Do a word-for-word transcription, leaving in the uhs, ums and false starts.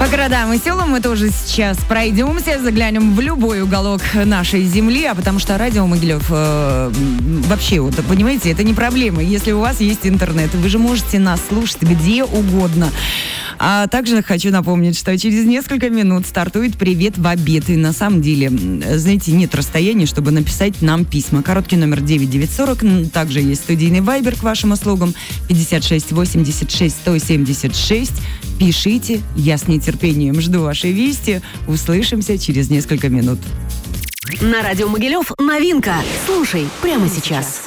По городам и селам мы тоже сейчас пройдемся, заглянем в любой уголок нашей земли, а потому что радио Могилев э, вообще, вот, понимаете, это не проблема. Если у вас есть интернет, вы же можете нас слушать где угодно. А также хочу напомнить, что через несколько минут стартует «Привет в обед». И на самом деле, знаете, нет расстояния, чтобы написать нам письма. Короткий номер девять девять сорок. Также есть студийный вайбер к вашим услугам. пятьдесят шесть восемьдесят шесть сто семьдесят шесть. Пишите. Я с нетерпением жду вашей вести. Услышимся через несколько минут. На радио Могилев новинка. Слушай прямо сейчас.